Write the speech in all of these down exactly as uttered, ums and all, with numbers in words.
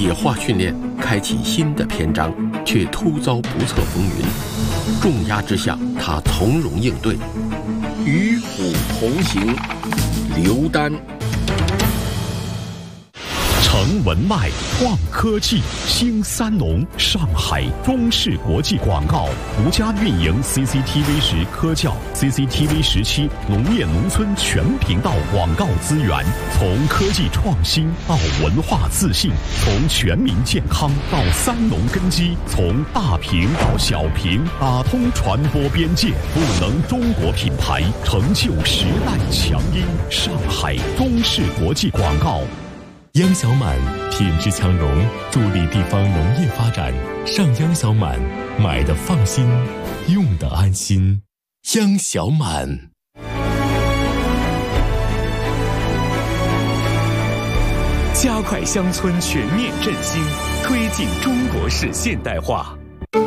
野化训练开启新的篇章，却突遭不测风云。重压之下，他从容应对，与虎同行。刘丹。 成文脉创科技，兴三农，上海中视国际广告独家运营 C C T V 十科教 C C T V 十七农业农村全频道广告资源，从科技创新到文化自信，从全民健康到三农根基，从大屏到小屏，打通传播边界，赋能中国品牌，成就时代强音。上海中视国际广告。 央小满品质强融，助力地方农业发展。上央小满，买的放心，用的安心。央小满。 加快乡村全面振兴，推进中国式现代化。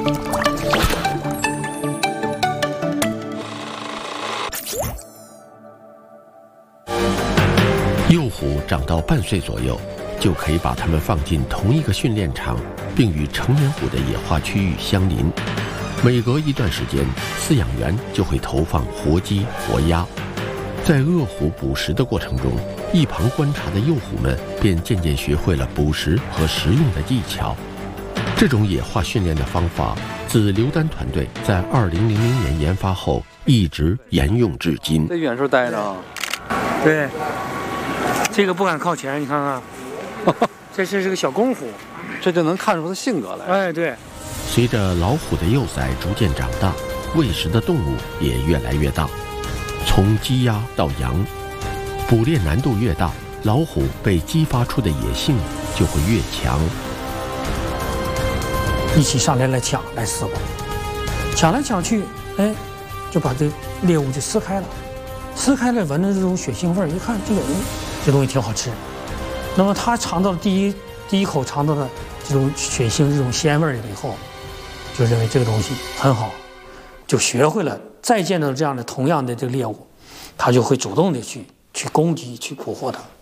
幼虎长到半岁左右，就可以把它们放进同一个训练场，并与成年虎的野化区域相邻。每隔一段时间，饲养员就会投放活鸡、活鸭。在饿虎捕食的过程中，一旁观察的幼虎们便渐渐学会了捕食和食用的技巧。这种野化训练的方法，自刘丹团队在二零零零年研发后，一直沿用至今。 在远处待着啊， 对。这个不敢靠前，你看看，这这是个小公虎， 这就能看出它性格来。 哎，对。 随着老虎的幼崽逐渐长大，喂食的动物也越来越大，从鸡鸭到羊，捕猎难度越大，老虎被激发出的野性就会越强。 一起上来来抢来撕吧，抢来抢去，哎，就把这猎物就撕开了，撕开了，闻着这种血腥味儿，一看这个人。这东西挺好吃，那么他尝到了第一第一口尝到了这种血腥、这种鲜味以后，就认为这个东西很好，就学会了。再见到这样的同样的这个猎物，他就会主动的去去攻击、去捕获它。